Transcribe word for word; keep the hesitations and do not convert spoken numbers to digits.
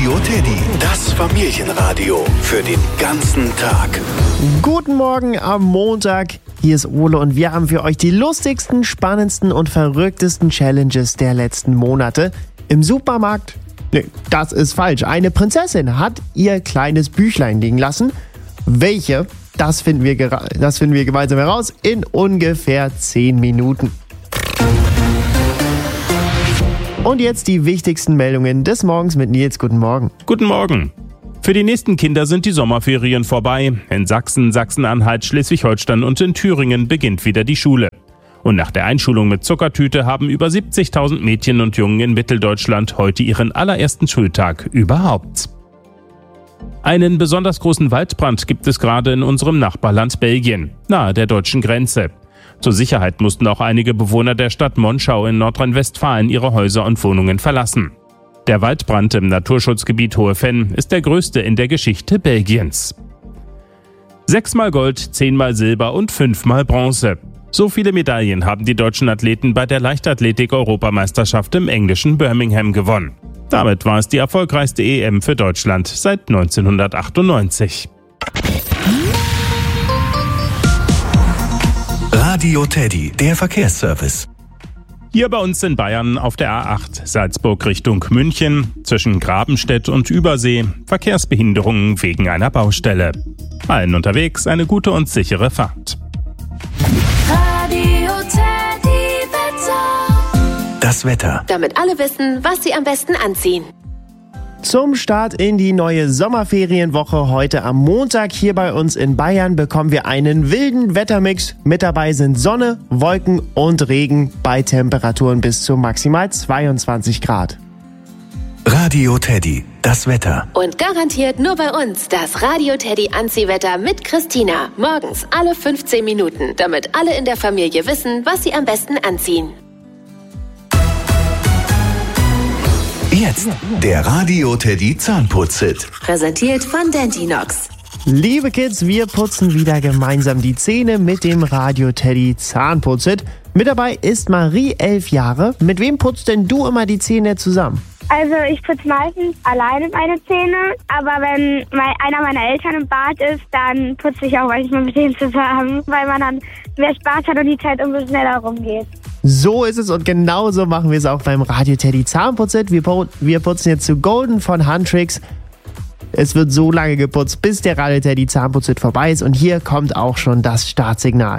Radio Teddy, das Familienradio für den ganzen Tag. Guten Morgen am Montag. Hier ist Ole und wir haben für euch die lustigsten, spannendsten und verrücktesten Challenges der letzten Monate. Im Supermarkt? Nee, das ist falsch. Eine Prinzessin hat ihr kleines Büchlein liegen lassen. Welche? Das finden wir, gera- das finden wir gemeinsam heraus in ungefähr zehn Minuten. Und jetzt die wichtigsten Meldungen des Morgens mit Nils. Guten Morgen. Guten Morgen. Für die nächsten Kinder sind die Sommerferien vorbei. In Sachsen, Sachsen-Anhalt, Schleswig-Holstein und in Thüringen beginnt wieder die Schule. Und nach der Einschulung mit Zuckertüte haben über siebzigtausend Mädchen und Jungen in Mitteldeutschland heute ihren allerersten Schultag überhaupt. Einen besonders großen Waldbrand gibt es gerade in unserem Nachbarland Belgien, nahe der deutschen Grenze. Zur Sicherheit mussten auch einige Bewohner der Stadt Monschau in Nordrhein-Westfalen ihre Häuser und Wohnungen verlassen. Der Waldbrand im Naturschutzgebiet Hohe Venn ist der größte in der Geschichte Belgiens. Sechsmal Gold, zehnmal Silber und fünfmal Bronze. So viele Medaillen haben die deutschen Athleten bei der Leichtathletik-Europameisterschaft im englischen Birmingham gewonnen. Damit war es die erfolgreichste E M für Deutschland seit neunzehnhundertachtundneunzig. Radio Teddy, der Verkehrsservice. Hier bei uns in Bayern auf der A acht Salzburg Richtung München zwischen Grabenstedt und Übersee Verkehrsbehinderungen wegen einer Baustelle. Allen unterwegs eine gute und sichere Fahrt. Radio Teddy Wetter. Das Wetter. Damit alle wissen, was sie am besten anziehen. Zum Start in die neue Sommerferienwoche heute am Montag hier bei uns in Bayern bekommen wir einen wilden Wettermix. Mit dabei sind Sonne, Wolken und Regen bei Temperaturen bis zu maximal zweiundzwanzig Grad. Radio Teddy, das Wetter. Und garantiert nur bei uns das Radio Teddy Anziehwetter mit Christina. Morgens alle fünfzehn Minuten, damit alle in der Familie wissen, was sie am besten anziehen. Jetzt der Radio Teddy Zahnputz-Hit. Präsentiert von Dentinox. Liebe Kids, wir putzen wieder gemeinsam die Zähne mit dem Radio Teddy Zahnputz-Hit. Mit dabei ist Marie, elf Jahre. Mit wem putzt denn du immer die Zähne zusammen? Also ich putze meistens alleine meine Zähne, aber wenn mein, einer meiner Eltern im Bad ist, dann putze ich auch manchmal mit denen zusammen, weil man dann mehr Spaß hat und die Zeit umso schneller rumgeht. So ist es und genauso machen wir es auch beim Radio Teddy Zahnputz-Hit. Wir, pu- wir putzen jetzt zu Golden von Huntrix. Es wird so lange geputzt, bis der Radio Teddy Zahnputz-Hit vorbei ist und hier kommt auch schon das Startsignal.